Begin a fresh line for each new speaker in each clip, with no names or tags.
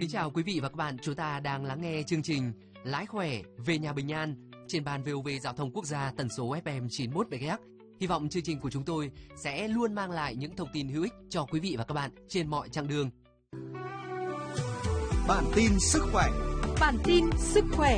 Kính chào quý vị và các bạn, chúng ta đang lắng nghe chương trình Lái khỏe về nhà bình an trên ban VOV Giao thông Quốc gia tần số FM 91 MHz. Hy vọng chương trình của chúng tôi sẽ luôn mang lại những thông tin hữu ích cho quý vị và các bạn trên mọi chặng đường.
Bản tin sức khỏe.
Bản tin sức khỏe.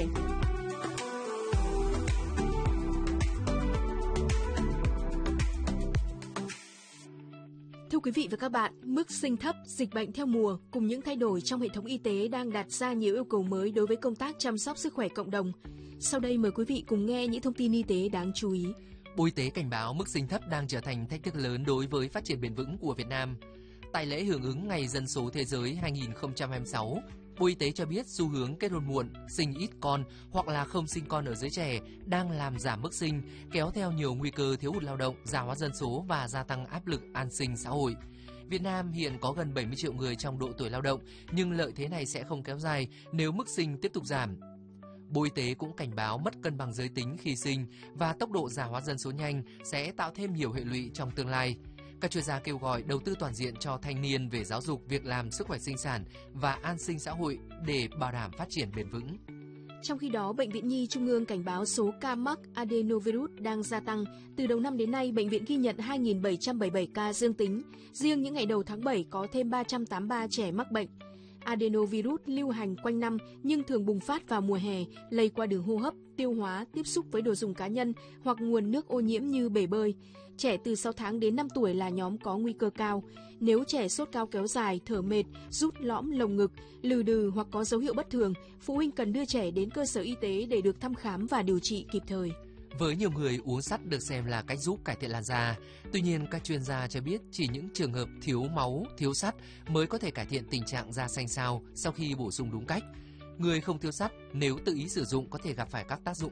Thưa quý vị và các bạn, mức sinh thấp, dịch bệnh theo mùa cùng những thay đổi trong hệ thống y tế đang đặt ra nhiều yêu cầu mới đối với công tác chăm sóc sức khỏe cộng đồng. Sau đây mời quý vị cùng nghe những thông tin y tế đáng chú ý.
Bộ Y tế cảnh báo mức sinh thấp đang trở thành thách thức lớn đối với phát triển bền vững của Việt Nam. Tại lễ hưởng ứng Ngày Dân số Thế giới 2026, Bộ Y tế cho biết xu hướng kết hôn muộn, sinh ít con hoặc là không sinh con ở giới trẻ đang làm giảm mức sinh, kéo theo nhiều nguy cơ thiếu hụt lao động, già hóa dân số và gia tăng áp lực an sinh xã hội. Việt Nam hiện có gần 70 triệu người trong độ tuổi lao động, nhưng lợi thế này sẽ không kéo dài nếu mức sinh tiếp tục giảm. Bộ Y tế cũng cảnh báo mất cân bằng giới tính khi sinh và tốc độ già hóa dân số nhanh sẽ tạo thêm nhiều hệ lụy trong tương lai. Các chuyên gia kêu gọi đầu tư toàn diện cho thanh niên về giáo dục, việc làm, sức khỏe sinh sản và an sinh xã hội để bảo đảm phát triển bền vững.
Trong khi đó, Bệnh viện Nhi Trung ương cảnh báo số ca mắc adenovirus đang gia tăng. Từ đầu năm đến nay, bệnh viện ghi nhận 2.777 ca dương tính. Riêng những ngày đầu tháng 7 có thêm 383 trẻ mắc bệnh. Adenovirus lưu hành quanh năm nhưng thường bùng phát vào mùa hè, lây qua đường hô hấp, tiêu hóa, tiếp xúc với đồ dùng cá nhân hoặc nguồn nước ô nhiễm như bể bơi. Trẻ từ 6 tháng đến 5 tuổi là nhóm có nguy cơ cao. Nếu trẻ sốt cao kéo dài, thở mệt, rút lõm lồng ngực, lừ đừ hoặc có dấu hiệu bất thường, phụ huynh cần đưa trẻ đến cơ sở y tế để được thăm khám và điều trị kịp thời.
Với nhiều người, uống sắt được xem là cách giúp cải thiện làn da. Tuy nhiên, các chuyên gia cho biết chỉ những trường hợp thiếu máu, thiếu sắt mới có thể cải thiện tình trạng da xanh xao sau khi bổ sung đúng cách. Người không thiếu sắt nếu tự ý sử dụng có thể gặp phải các tác dụng